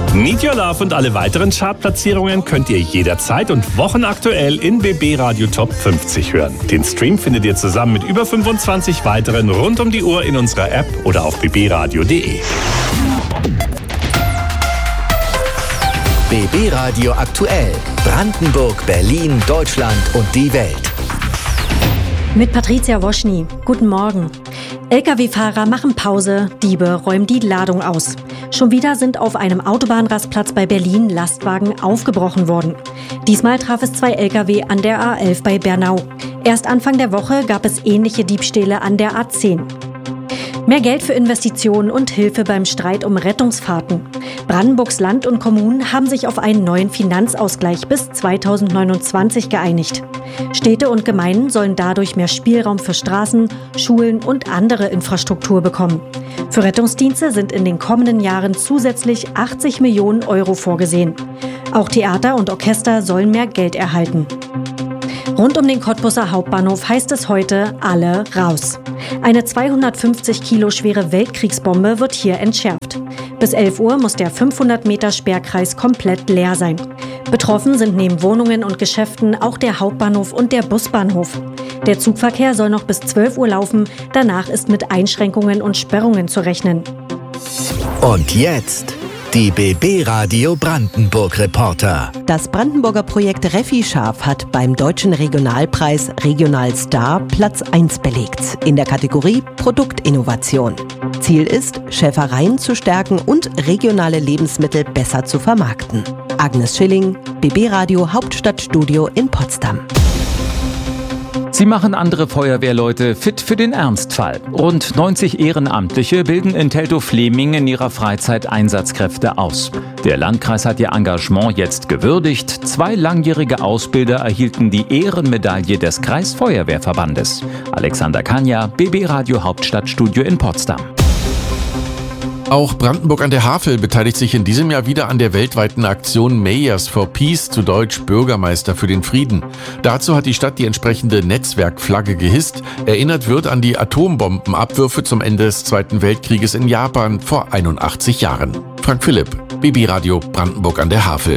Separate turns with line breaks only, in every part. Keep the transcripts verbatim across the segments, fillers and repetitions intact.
Need Your Love und alle weiteren Chartplatzierungen könnt ihr jederzeit und wochenaktuell in B B Radio Top fünfzig hören. Den Stream findet ihr zusammen mit über fünfundzwanzig weiteren rund um die Uhr in unserer App oder auf b b radio punkt d e.
B B Radio aktuell. Brandenburg, Berlin, Deutschland und die Welt.
Mit Patricia Woschny. Guten Morgen. L K W-Fahrer machen Pause, Diebe räumen die Ladung aus. Schon wieder sind auf einem Autobahnrastplatz bei Berlin Lastwagen aufgebrochen worden. Diesmal traf es zwei L K W an der A elf bei Bernau. Erst Anfang der Woche gab es ähnliche Diebstähle an der A zehn. Mehr Geld für Investitionen und Hilfe beim Streit um Rettungsfahrten. Brandenburgs Land und Kommunen haben sich auf einen neuen Finanzausgleich bis zweitausendneunundzwanzig geeinigt. Städte und Gemeinden sollen dadurch mehr Spielraum für Straßen, Schulen und andere Infrastruktur bekommen. Für Rettungsdienste sind in den kommenden Jahren zusätzlich achtzig Millionen Euro vorgesehen. Auch Theater und Orchester sollen mehr Geld erhalten. Rund um den Cottbuser Hauptbahnhof heißt es heute: alle raus. Eine zweihundertfünfzig Kilo schwere Weltkriegsbombe wird hier entschärft. Bis elf Uhr muss der fünfhundert Meter Sperrkreis komplett leer sein. Betroffen sind neben Wohnungen und Geschäften auch der Hauptbahnhof und der Busbahnhof. Der Zugverkehr soll noch bis zwölf Uhr laufen, danach ist mit Einschränkungen und Sperrungen zu rechnen.
Und jetzt die B B Radio Brandenburg Reporter.
Das Brandenburger Projekt Reffi Scharf hat beim Deutschen Regionalpreis Regional Star Platz eins belegt in der Kategorie Produktinnovation. Ziel ist, Schäfereien zu stärken und regionale Lebensmittel besser zu vermarkten. Agnes Schilling, B B Radio Hauptstadtstudio in Potsdam.
Sie machen andere Feuerwehrleute fit für den Ernstfall. Rund neunzig Ehrenamtliche bilden in Teltow-Fleming in ihrer Freizeit Einsatzkräfte aus. Der Landkreis hat ihr Engagement jetzt gewürdigt. Zwei langjährige Ausbilder erhielten die Ehrenmedaille des Kreisfeuerwehrverbandes. Alexander Kania, B B Radio Hauptstadtstudio in Potsdam.
Auch Brandenburg an der Havel beteiligt sich in diesem Jahr wieder an der weltweiten Aktion Mayors for Peace, zu Deutsch Bürgermeister für den Frieden. Dazu hat die Stadt die entsprechende Netzwerkflagge gehisst. Erinnert wird an die Atombombenabwürfe zum Ende des Zweiten Weltkrieges in Japan vor einundachtzig Jahren. Frank Philipp, B B Radio Brandenburg an der Havel.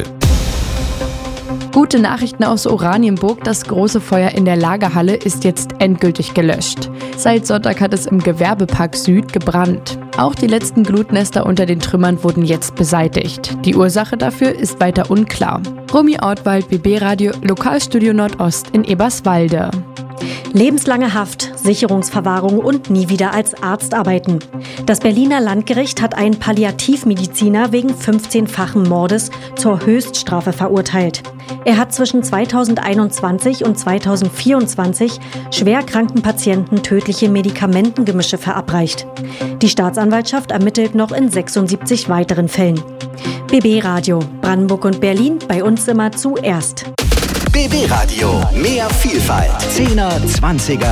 Gute Nachrichten aus Oranienburg. Das große Feuer in der Lagerhalle ist jetzt endgültig gelöscht. Seit Sonntag hat es im Gewerbepark Süd gebrannt. Auch die letzten Glutnester unter den Trümmern wurden jetzt beseitigt. Die Ursache dafür ist weiter unklar. Romy Ortwald, B B Radio, Lokalstudio Nordost in Eberswalde.
Lebenslange Haft, Sicherungsverwahrung und nie wieder als Arzt arbeiten. Das Berliner Landgericht hat einen Palliativmediziner wegen fünfzehnfachen Mordes zur Höchststrafe verurteilt. Er hat zwischen zweitausendeinundzwanzig und zweitausendvierundzwanzig schwerkranken Patienten tödliche Medikamentengemische verabreicht. Die Staatsanwaltschaft ermittelt noch in sechsundsiebzig weiteren Fällen. B B Radio, Brandenburg und Berlin, bei uns immer zuerst.
B B Radio, mehr Vielfalt. Zehner, Zwanziger